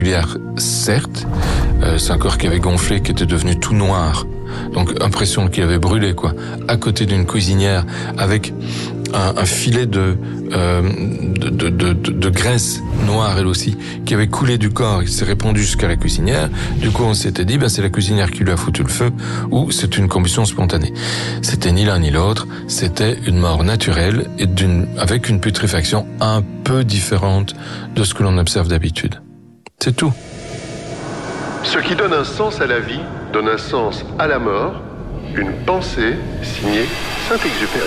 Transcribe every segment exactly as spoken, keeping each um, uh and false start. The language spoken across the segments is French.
Certes, euh, c'est un corps qui avait gonflé, qui était devenu tout noir. Donc, impression qu'il avait brûlé, quoi. À côté d'une cuisinière, avec un, un filet de, euh, de, de, de, de graisse noire, elle aussi, qui avait coulé du corps, qui s'est répandu jusqu'à la cuisinière. Du coup, on s'était dit, ben, c'est la cuisinière qui lui a foutu le feu, ou c'est une combustion spontanée. C'était ni l'un ni l'autre, c'était une mort naturelle, et d'une, avec une putréfaction un peu différente de ce que l'on observe d'habitude. C'est tout. Ce qui donne un sens à la vie, donne un sens à la mort. Une pensée signée Saint-Exupéry.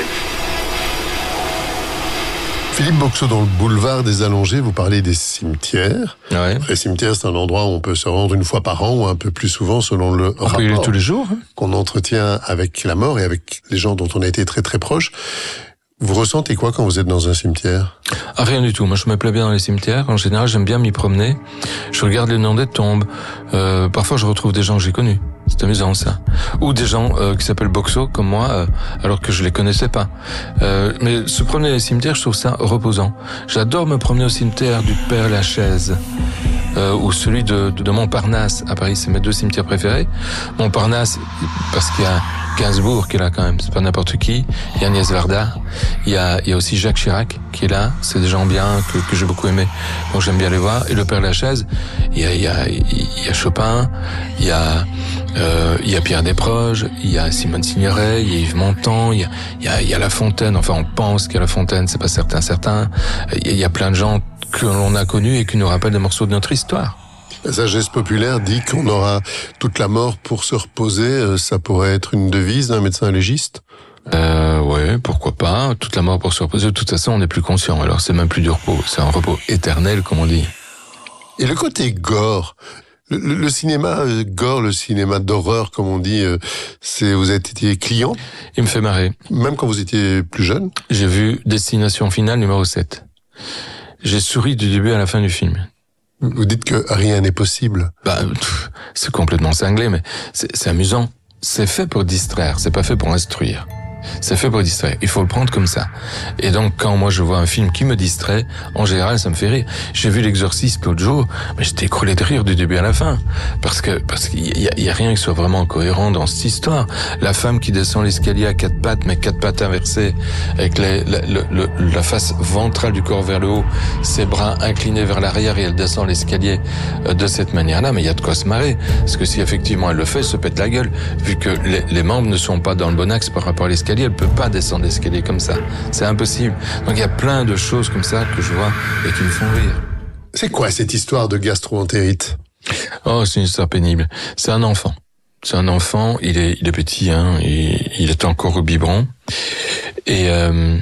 Philippe Boxeau, dans le boulevard des Allongés, vous parlez des cimetières. Ouais. Les cimetières, c'est un endroit où on peut se rendre une fois par an ou un peu plus souvent selon le on rapport peut y aller tous les jours, hein. qu'on entretient avec la mort et avec les gens dont on a été très très proches. Vous ressentez quoi quand vous êtes dans un cimetière ? Ah, rien du tout. Moi, je me plais bien dans les cimetières. En général, j'aime bien m'y promener. Je regarde les noms des tombes. Euh, parfois, je retrouve des gens que j'ai connus. C'est amusant, ça. Ou des gens euh, qui s'appellent Boxeau, comme moi, euh, alors que je les connaissais pas. Euh, mais se promener dans les cimetières, je trouve ça reposant. J'adore me promener au cimetière du Père-Lachaise. Euh, ou celui de, de, de Montparnasse à Paris, c'est mes deux cimetières préférés. Montparnasse, parce qu'il y a Gainsbourg qui est là quand même, c'est pas n'importe qui. Il y a Agnès Varda, il y a, il y a aussi Jacques Chirac qui est là, c'est des gens bien que, que j'ai beaucoup aimé, donc j'aime bien les voir. Et le Père-Lachaise, il y a, il y a, il y a Chopin, il y a, euh, il y a Pierre Desproges, il y a Simone Signoret, il y a Yves Montand, il y a, il y a, il y a La Fontaine, enfin on pense qu'il y a La Fontaine, c'est pas certain, certain. Il y a plein de gens que l'on a connus et qui nous rappellent des morceaux de notre histoire. La sagesse populaire dit qu'on aura toute la mort pour se reposer. Ça pourrait être une devise d'un médecin légiste ? Euh, ouais, pourquoi pas. Toute la mort pour se reposer. De toute façon, on n'est plus conscient. Alors, c'est même plus du repos. C'est un repos éternel, comme on dit. Et le côté gore, le, le, le cinéma euh, gore, le cinéma d'horreur, comme on dit, euh, c'est, vous avez été client ? Il me fait marrer. Même quand vous étiez plus jeune ? J'ai vu Destination Finale numéro sept. J'ai souri du début à la fin du film. Vous dites que rien n'est possible. Bah, pff, c'est complètement cinglé, mais c'est, c'est amusant. C'est fait pour distraire, c'est pas fait pour instruire. C'est fait pour distraire. Il faut le prendre comme ça. Et donc, quand moi je vois un film qui me distrait, en général, ça me fait rire. J'ai vu L'Exorciste l'autre jour, mais j'étais écroulé de rire du début à la fin. Parce que, parce qu'il y a, il y a rien qui soit vraiment cohérent dans cette histoire. La femme qui descend l'escalier à quatre pattes, mais quatre pattes inversées, avec les, la, le, le, la face ventrale du corps vers le haut, ses bras inclinés vers l'arrière et elle descend l'escalier de cette manière-là, mais il y a de quoi se marrer. Parce que si effectivement elle le fait, elle se pète la gueule. Vu que les, les membres ne sont pas dans le bon axe par rapport à l'escalier, elle peut pas descendre l'escalier comme ça. C'est impossible. Donc il y a plein de choses comme ça que je vois et qui me font rire. C'est quoi cette histoire de gastro-entérite ? Oh, c'est une histoire pénible. C'est un enfant. C'est un enfant, il est, il est petit, hein, il, il est encore au biberon. Et euh,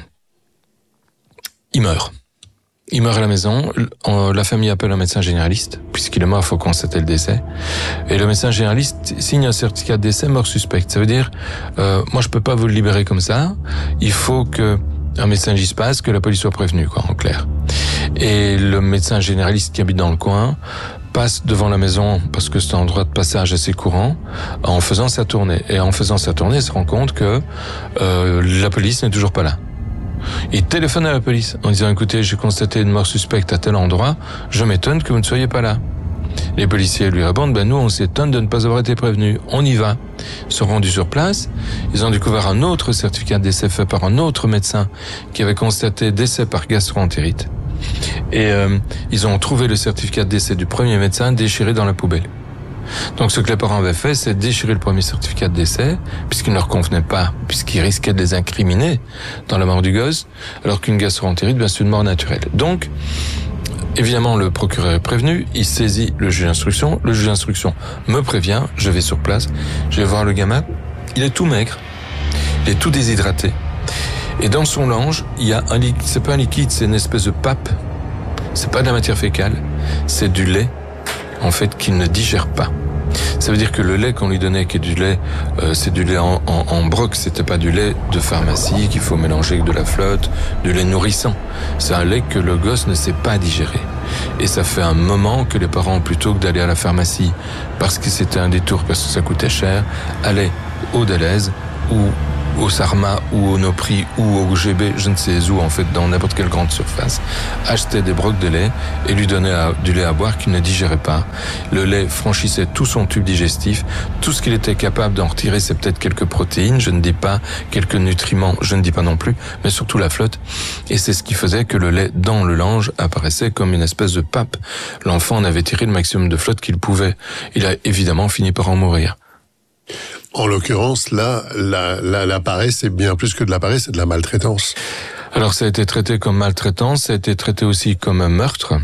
il meurt. Il meurt à la maison, la famille appelle un médecin généraliste, puisqu'il est mort, il faut constater le décès. Et le médecin généraliste signe un certificat de décès mort suspecte. Ça veut dire, euh, moi je peux pas vous le libérer comme ça, il faut que un médecin légiste passe, que la police soit prévenue, quoi, en clair. Et le médecin généraliste qui habite dans le coin passe devant la maison, parce que c'est un endroit de passage assez courant, en faisant sa tournée. Et en faisant sa tournée, il se rend compte que euh, la police n'est toujours pas là. Il téléphone à la police en disant « Écoutez, j'ai constaté une mort suspecte à tel endroit, je m'étonne que vous ne soyez pas là. » Les policiers lui répondent « Ben nous, on s'étonne de ne pas avoir été prévenus. On y va. » Ils sont rendus sur place, ils ont découvert un autre certificat de décès fait par un autre médecin qui avait constaté décès par gastro-entérite. Et euh, ils ont trouvé le certificat de décès du premier médecin déchiré dans la poubelle. Donc ce que les parents avaient fait, c'est déchirer le premier certificat de décès, puisqu'il ne leur convenait pas, puisqu'il risquait de les incriminer dans la mort du gosse, alors qu'une gastro-entérite, ben, c'est une mort naturelle. Donc, évidemment, le procureur est prévenu, il saisit le juge d'instruction, le juge d'instruction me prévient, je vais sur place, je vais voir le gamin, il est tout maigre, il est tout déshydraté, et dans son lange, il y a un liquide, c'est pas un liquide, c'est une espèce de pape, c'est pas de la matière fécale, c'est du lait, en fait, qu'il ne digère pas. Ça veut dire que le lait qu'on lui donnait, qui est du lait, euh, c'est du lait en, en, en broc, c'était pas du lait de pharmacie qu'il faut mélanger avec de la flotte, du lait nourrissant. C'est un lait que le gosse ne sait pas digérer. Et ça fait un moment que les parents, plutôt que d'aller à la pharmacie, parce que c'était un détour, parce que ça coûtait cher, allaient au Delhaize, où au Sarma ou au Nopri ou au G B, je ne sais où, en fait, dans n'importe quelle grande surface, achetait des brocs de lait et lui donnait à, du lait à boire qu'il ne digérait pas. Le lait franchissait tout son tube digestif. Tout ce qu'il était capable d'en retirer, c'est peut-être quelques protéines, je ne dis pas quelques nutriments, je ne dis pas non plus, mais surtout la flotte. Et c'est ce qui faisait que le lait dans le lange apparaissait comme une espèce de pape. L'enfant en avait tiré le maximum de flotte qu'il pouvait. Il a évidemment fini par en mourir. En l'occurrence, là, la, la, la paresse, c'est bien plus que de la paresse, c'est de la maltraitance. Alors ça a été traité comme maltraitance, ça a été traité aussi comme un meurtre,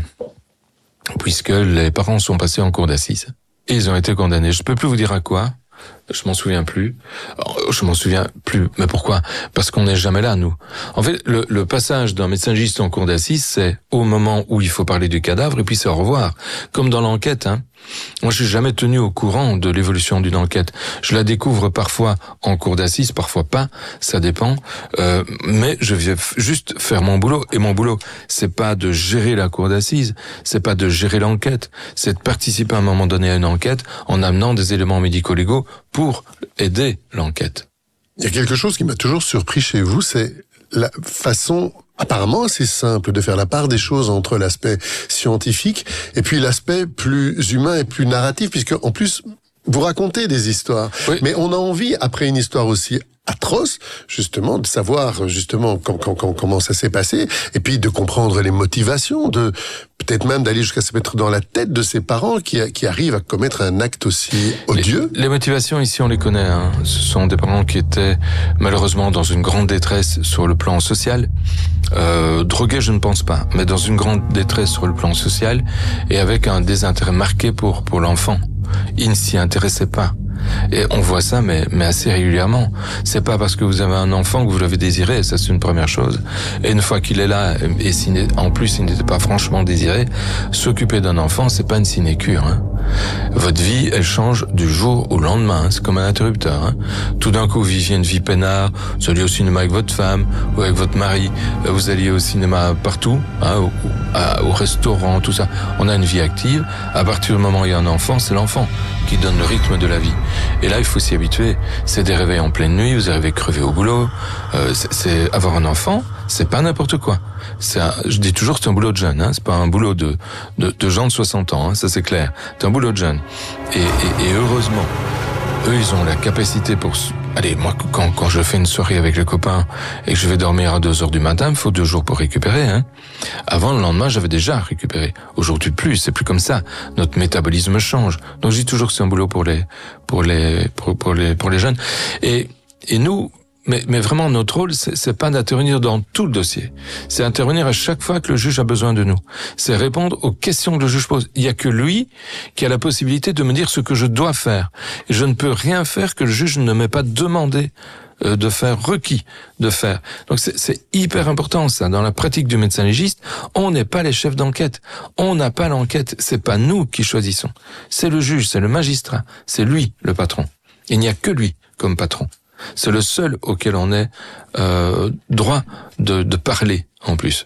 puisque les parents sont passés en cour d'assises. Et ils ont été condamnés. Je ne peux plus vous dire à quoi. Je m'en souviens plus. Je m'en souviens plus. Mais pourquoi? Parce qu'on n'est jamais là, nous. En fait, le, le passage d'un médecin légiste en cour d'assises, c'est au moment où il faut parler du cadavre, et puis c'est au revoir. Comme dans l'enquête, hein. Moi, je suis jamais tenu au courant de l'évolution d'une enquête. Je la découvre parfois en cour d'assises, parfois pas. Ça dépend. Euh, mais je vais f- juste faire mon boulot. Et mon boulot, c'est pas de gérer la cour d'assises. C'est pas de gérer l'enquête. C'est de participer à un moment donné à une enquête en amenant des éléments médico-légaux pour aider l'enquête. Il y a quelque chose qui m'a toujours surpris chez vous, c'est la façon apparemment assez simple de faire la part des choses entre l'aspect scientifique et puis l'aspect plus humain et plus narratif, puisque en plus vous racontez des histoires. Oui. Mais on a envie, après une histoire aussi atroce, justement, de savoir justement quand, quand, quand, comment ça s'est passé, et puis de comprendre les motivations, de peut-être même d'aller jusqu'à se mettre dans la tête de ses parents qui, qui arrivent à commettre un acte aussi odieux. Les, les motivations ici, on les connaît. Hein. Ce sont des parents qui étaient malheureusement dans une grande détresse sur le plan social. Euh, drogués, je ne pense pas, mais dans une grande détresse sur le plan social et avec un désintérêt marqué pour pour l'enfant. Il ne s'y intéressait pas. Et on voit ça, mais, mais assez régulièrement. C'est pas parce que vous avez un enfant que vous l'avez désiré, ça c'est une première chose. Et une fois qu'il est là, et s'il en plus il n'était pas franchement désiré, s'occuper d'un enfant, c'est pas une sinécure. Hein. Votre vie, elle change du jour au lendemain. Hein. C'est comme un interrupteur. Hein. Tout d'un coup, vous viviez une vie peinard. Vous alliez au cinéma avec votre femme ou avec votre mari. Vous alliez au cinéma partout, hein, au, à, au restaurant, tout ça. On a une vie active. À partir du moment où il y a un enfant, c'est l'enfant qui donne le rythme de la vie. Et là, il faut s'y habituer. C'est des réveils en pleine nuit. Vous arrivez crevé au boulot. Euh, c'est, c'est avoir un enfant. C'est pas n'importe quoi. C'est un, je dis toujours que c'est un boulot de jeune. Hein. C'est pas un boulot de, de, de gens de soixante ans. Hein. Ça, c'est clair. C'est un boulot de jeune. Et, et, et heureusement, eux, ils ont la capacité pour... Allez, moi, quand, quand je fais une soirée avec les copains et que je vais dormir à deux heures du matin, il me faut deux jours pour récupérer. Hein. Avant, le lendemain, j'avais déjà récupéré. Aujourd'hui, plus. C'est plus comme ça. Notre métabolisme change. Donc, je dis toujours que c'est un boulot pour les, pour les, pour, pour les, pour les jeunes. Et, et nous... Mais, mais vraiment, notre rôle, c'est, c'est pas d'intervenir dans tout le dossier. C'est intervenir à chaque fois que le juge a besoin de nous. C'est répondre aux questions que le juge pose. Il y a que lui qui a la possibilité de me dire ce que je dois faire. Et je ne peux rien faire que le juge ne m'ait pas demandé euh, de faire, requis de faire. Donc c'est, c'est hyper important, ça. Dans la pratique du médecin légiste, on n'est pas les chefs d'enquête. On n'a pas l'enquête. C'est pas nous qui choisissons. C'est le juge, c'est le magistrat. C'est lui, le patron. Il n'y a que lui comme patron. C'est le seul auquel on ait euh, droit de, de parler, en plus.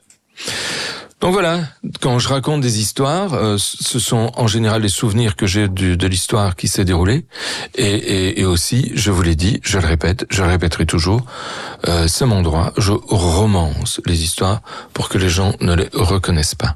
Donc voilà, quand je raconte des histoires, euh, ce sont en général les souvenirs que j'ai du, de l'histoire qui s'est déroulée. Et, et, et aussi, je vous l'ai dit, je le répète, je le répéterai toujours, euh, c'est mon droit, je romance les histoires pour que les gens ne les reconnaissent pas.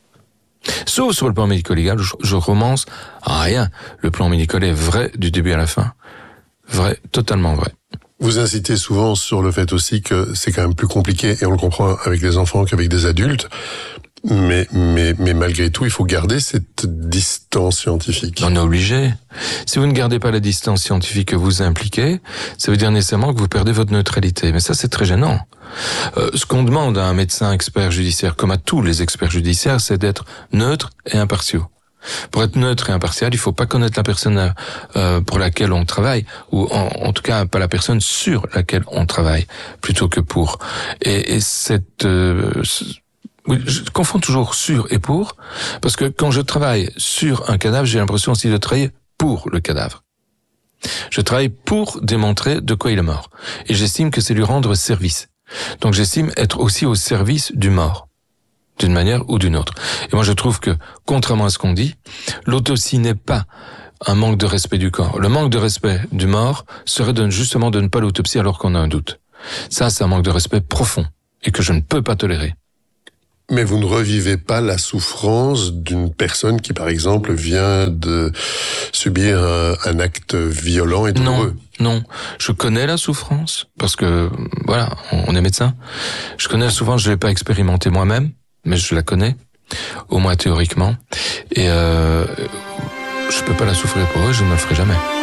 Sauf sur le plan médico-légal, je, je romance rien. Le plan médical est vrai du début à la fin. Vrai, totalement vrai. Vous incitez souvent sur le fait aussi que c'est quand même plus compliqué, et on le comprend avec les enfants qu'avec des adultes, mais, mais, mais malgré tout, il faut garder cette distance scientifique. On est obligé. Si vous ne gardez pas la distance scientifique que vous impliquez, ça veut dire nécessairement que vous perdez votre neutralité. Mais ça, c'est très gênant. Euh, ce qu'on demande à un médecin expert judiciaire, comme à tous les experts judiciaires, c'est d'être neutre et impartiaux. Pour être neutre et impartial, il faut pas connaître la personne euh, pour laquelle on travaille, ou en, en tout cas pas la personne sur laquelle on travaille, plutôt que pour. Et, et cette, euh, oui, je confonds toujours sur et pour, parce que quand je travaille sur un cadavre, j'ai l'impression aussi de travailler pour le cadavre. Je travaille pour démontrer de quoi il est mort, et j'estime que c'est lui rendre service. Donc j'estime être aussi au service du mort, d'une manière ou d'une autre. Et moi je trouve que, contrairement à ce qu'on dit, l'autopsie n'est pas un manque de respect du corps. Le manque de respect du mort serait de, justement de ne pas l'autopsier alors qu'on a un doute. Ça, c'est un manque de respect profond et que je ne peux pas tolérer. Mais vous ne revivez pas la souffrance d'une personne qui, par exemple, vient de subir un, un acte violent et douloureux. Non, non. Je connais la souffrance parce que, voilà, on est médecin. Je connais la souffrance, je l'ai pas expérimentée moi-même, mais je la connais, au moins théoriquement. Et euh, je peux pas la souffrir pour eux, je ne le ferai jamais.